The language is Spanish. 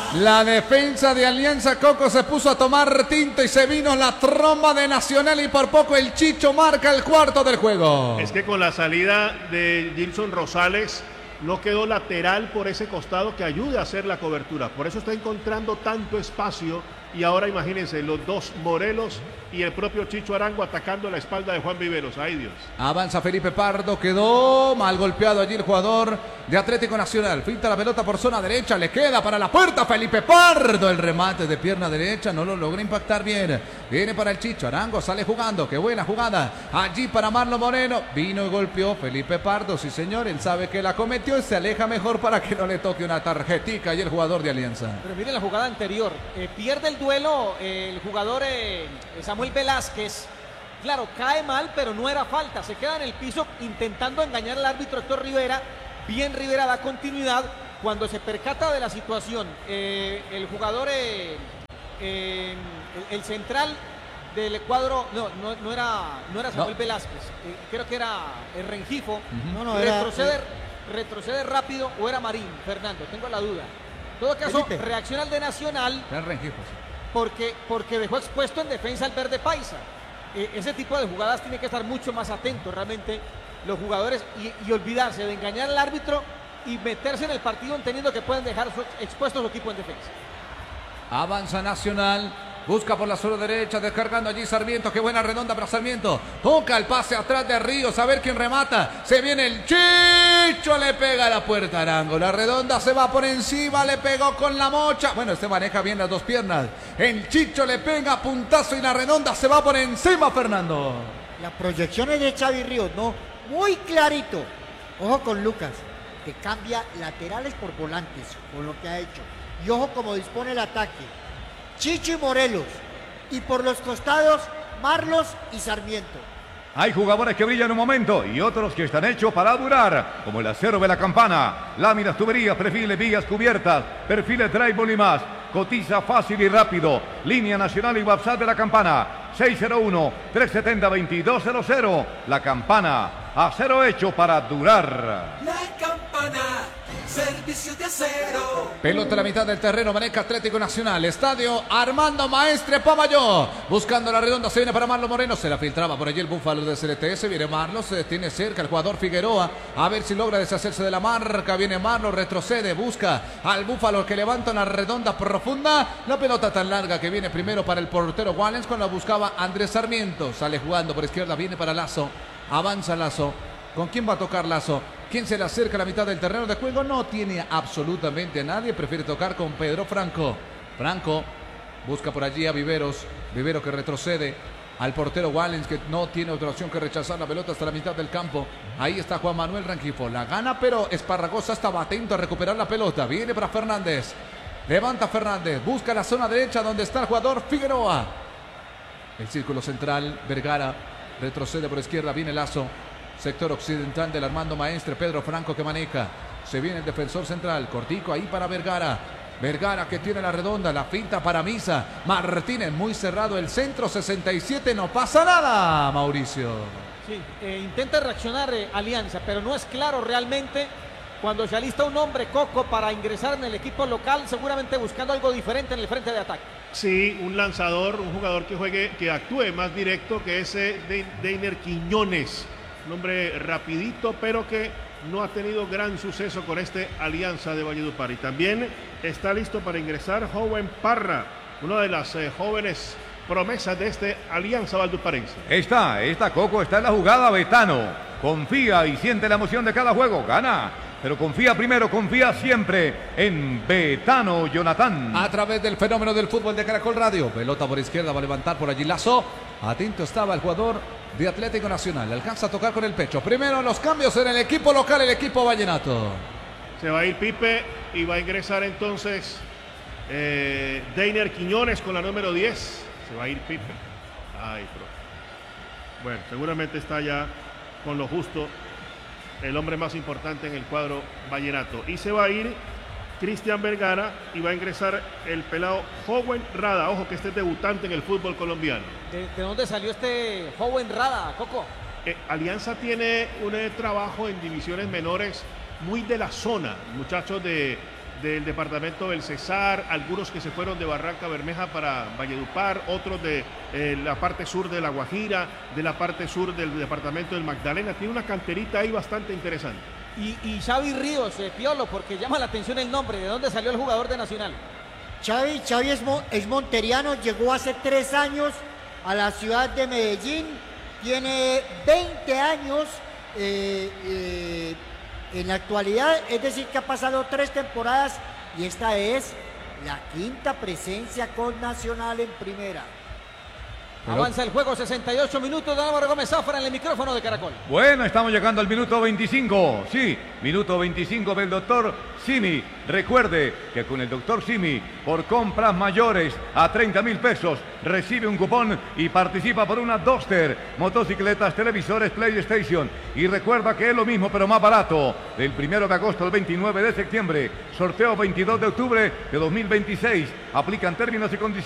La defensa de Alianza Coco se puso a tomar tinto y se vino la tromba de Nacional y por poco el Chicho marca el cuarto del juego. Es que con la salida de Gilson Rosales no quedó lateral por ese costado que ayude a hacer la cobertura. Por eso está encontrando tanto espacio y ahora imagínense los dos Morelos y el propio Chicho Arango atacando la espalda de Juan Viveros. ¡Ay, Dios! Avanza Felipe Pardo, quedó mal golpeado allí el jugador de Atlético Nacional. Finta la pelota por zona derecha, le queda para la puerta Felipe Pardo. El remate de pierna derecha no lo logra impactar bien. Viene para el Chicho Arango, sale jugando, qué buena jugada. Allí para Marlon Moreno, vino y golpeó Felipe Pardo. Sí, señor, él sabe que la cometió y se aleja mejor para que no le toque una tarjetica y el jugador de Alianza. Pero mire la jugada anterior, pierde el duelo el jugador Samuel Velázquez. Claro, cae mal, pero no era falta. Se queda en el piso intentando engañar al árbitro Héctor Rivera. Bien Rivera da continuidad. Cuando se percata de la situación, el jugador, el central del cuadro, no era Samuel Velázquez. Creo que era el Rengifo. Retrocede rápido, o era Marín, Fernando, tengo la duda. En todo caso, reacciona al de Nacional. Era Rengifo, sí. Porque dejó expuesto en defensa al verde paisa. Ese tipo de jugadas tiene que estar mucho más atentos realmente los jugadores y olvidarse de engañar al árbitro y meterse en el partido entendiendo que pueden dejar expuesto su equipo en defensa. Avanza Nacional, busca por la zona derecha, descargando allí Sarmiento, qué buena redonda para Sarmiento. Toca el pase atrás de Ríos, a ver quién remata. Se viene el Chicho, le pega a la puerta Arango. La redonda se va por encima, le pegó con la mocha. Bueno, este maneja bien las dos piernas. El Chicho le pega puntazo y la redonda se va por encima, Fernando. Las proyecciones de Xavi Ríos, ¿no? Muy clarito. Ojo con Lucas, que cambia laterales por volantes, con lo que ha hecho. Y ojo como dispone el ataque. Chicho y Morelos. Y por los costados, Marlos y Sarmiento. Hay jugadores que brillan un momento y otros que están hechos para durar, como el acero de la Campana, láminas, tuberías, perfiles, vigas cubiertas, perfiles drywall y más. Cotiza fácil y rápido. Línea nacional y WhatsApp de la Campana. 601-370-2200. La Campana, acero hecho para durar. La Campana, servicio de acero. Pelota a la mitad del terreno, maneja Atlético Nacional. Estadio Armando Maestre Pamayo. Buscando la redonda, se viene para Marlon Moreno. Se la filtraba por allí el búfalo de CLTS. Viene Marlon, se detiene cerca el jugador Figueroa. A ver si logra deshacerse de la marca. Viene Marlon, retrocede, busca al búfalo que levanta una redonda profunda. La pelota tan larga que viene primero para el portero Wallens cuando la buscaba Andrés Sarmiento. Sale jugando por izquierda, viene para Lazo. Avanza Lazo. ¿Con quién va a tocar Lazo? ¿Quién se le acerca a la mitad del terreno de juego? No tiene absolutamente a nadie. Prefiere tocar con Pedro Franco. Franco busca por allí a Viveros. Vivero que retrocede al portero Wallens, que no tiene otra opción que rechazar la pelota hasta la mitad del campo. Ahí está Juan Manuel Rengifo. La gana, pero Esparragosa estaba atento a recuperar la pelota. Viene para Fernández. Levanta Fernández. Busca la zona derecha donde está el jugador Figueroa. El círculo central, Vergara. Retrocede por izquierda. Viene Lazo. Sector occidental del Armando Maestre, Pedro Franco que maneja. Se viene el defensor central, cortico ahí para Vergara. Vergara que tiene la redonda, la finta para Misa. Martínez muy cerrado el centro, 67, no pasa nada, Mauricio. Sí, intenta reaccionar Alianza, pero no es claro realmente. Cuando se alista un hombre, Coco, para ingresar en el equipo local, seguramente buscando algo diferente en el frente de ataque. Sí, un lanzador, un jugador que juegue, que actúe más directo que ese Deiner Quiñones. Un hombre rapidito, pero que no ha tenido gran suceso con este Alianza de Valledupar. Y también está listo para ingresar Joven Parra, una de las jóvenes promesas de este Alianza valduparense. Esta Coco está en la jugada, Betano. Confía y siente la emoción de cada juego. Gana, pero confía primero, confía siempre en Betano Jonathan. A través del fenómeno del fútbol de Caracol Radio. Pelota por izquierda, va a levantar por allí Lazo. Atento estaba el jugador de Atlético Nacional. Alcanza a tocar con el pecho. Primero los cambios en el equipo local, el equipo vallenato. Se va a ir Pipe y va a ingresar entonces Deiner Quiñones con la número 10. Se va a ir Pipe. Ay, pro. Bueno, seguramente está ya con lo justo el hombre más importante en el cuadro vallenato. Y se va a ir Cristian Vergara y va a ingresar el pelado Joven Rada. Ojo que este es debutante en el fútbol colombiano. ¿De dónde salió este Joven Rada, Coco? Alianza tiene un trabajo en divisiones menores muy de la zona. Muchachos de del departamento del Cesar, algunos que se fueron de Barranca Bermeja para Valledupar, otros de la parte sur de La Guajira, de la parte sur del departamento del Magdalena. Tiene una canterita ahí bastante interesante. Y Xavi Ríos, Piolo, porque llama la atención el nombre, ¿de dónde salió el jugador de Nacional? Xavi es monteriano, llegó hace 3 años a la ciudad de Medellín, tiene 20 años en la actualidad, es decir que ha pasado 3 temporadas y esta es la 5ª presencia con Nacional en primera. Avanza el juego, 68 minutos, de Álvaro Gómez Zafra en el micrófono de Caracol. Bueno, estamos llegando al minuto 25. Sí, minuto 25 del doctor Simi. Recuerde que con el doctor Simi, por compras mayores a 30.000 pesos, recibe un cupón y participa por una Duster, motocicletas, televisores, PlayStation. Y recuerda que es lo mismo, pero más barato. Del 1 de agosto al 29 de septiembre. Sorteo 22 de octubre de 2026. Aplican términos y condiciones.